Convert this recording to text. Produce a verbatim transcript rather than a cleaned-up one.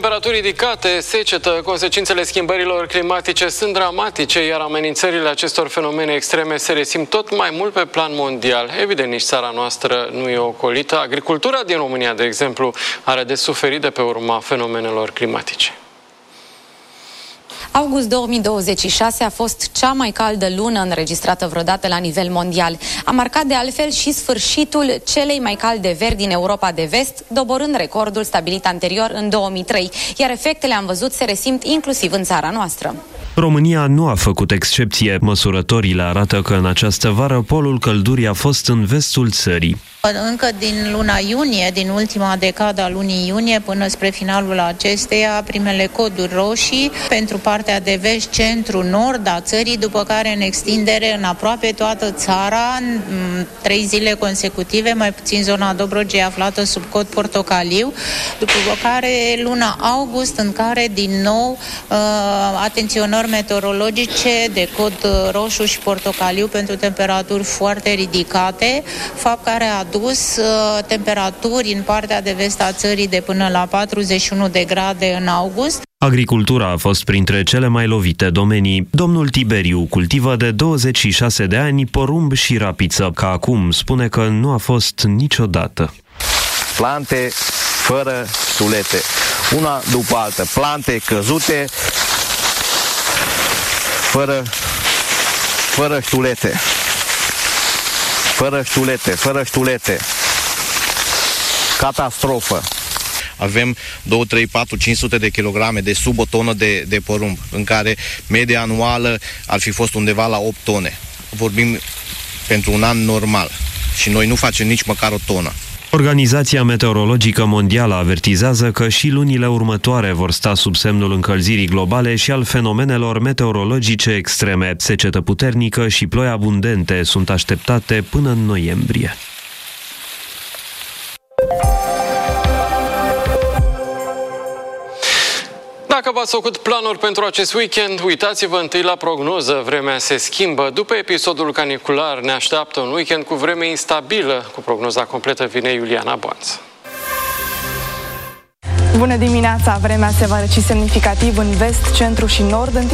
Temperaturi ridicate, secetă, consecințele schimbărilor climatice sunt dramatice, iar amenințările acestor fenomene extreme se resimt tot mai mult pe plan mondial. Evident, nici țara noastră nu e ocolită. Agricultura din România, de exemplu, are de suferit de pe urma fenomenelor climatice. August două mii douăzeci și șase a fost cea mai caldă lună înregistrată vreodată la nivel mondial. A marcat de altfel și sfârșitul celei mai calde veri din Europa de Vest, doborând recordul stabilit anterior în două mii trei, iar efectele, am văzut, se resimt inclusiv în țara noastră. România nu a făcut excepție. Măsurătorile arată că în această vară polul căldurii a fost în vestul țării. Încă din luna iunie, din ultima decadă a lunii iunie până spre finalul acesteia, primele coduri roșii pentru partea de vest, centru, nord a țării, după care în extindere în aproape toată țara, în trei zile consecutive, mai puțin zona Dobrogei aflată sub cod portocaliu, după care luna august, în care din nou uh, atenționări meteorologice de cod roșu și portocaliu pentru temperaturi foarte ridicate, fapt care a dus uh, temperaturi în partea de vest a țării de până la patruzeci și unu de grade în august. Agricultura a fost printre cele mai lovite domenii. Domnul Tiberiu cultivă de douăzeci și șase de ani porumb și rapiță, ca acum spune că nu a fost niciodată. Plante fără stulete, una după altă, plante căzute, fără, fără stulete. Fără ștulete, fără ștulete. Catastrofă. Avem două, trei, patru, cinci sute de kilograme de sub o tonă de, de porumb, în care media anuală ar fi fost undeva la opt tone. Vorbim pentru un an normal și noi nu facem nici măcar o tonă. Organizația Meteorologică Mondială avertizează că și lunile următoare vor sta sub semnul încălzirii globale și al fenomenelor meteorologice extreme. Secetă puternică și ploi abundente sunt așteptate până în noiembrie. Dacă v-ați făcut planuri pentru acest weekend, uitați-vă întâi la prognoză. Vremea se schimbă. După episodul canicular ne așteaptă un weekend cu vreme instabilă. Cu prognoza completă vine Iuliana Boanță. Bună dimineața! Vremea se va răci semnificativ în vest, centru și nord, în timp